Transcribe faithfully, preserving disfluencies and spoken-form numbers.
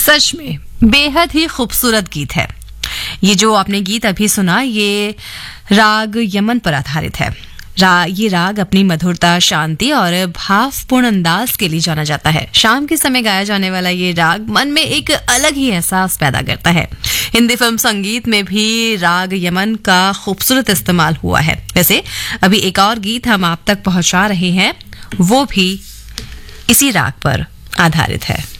सच में बेहद ही खूबसूरत गीत है। ये जो आपने गीत अभी सुना, ये राग यमन पर आधारित है। रा, ये राग अपनी मधुरता, शांति और भावपूर्ण अंदाज के लिए जाना जाता है। शाम के समय गाया जाने वाला ये राग मन में एक अलग ही एहसास पैदा करता है। हिंदी फिल्म संगीत में भी राग यमन का खूबसूरत इस्तेमाल हुआ है। वैसे अभी एक और गीत हम आप तक पहुंचा रहे हैं, वो भी इसी राग पर आधारित है।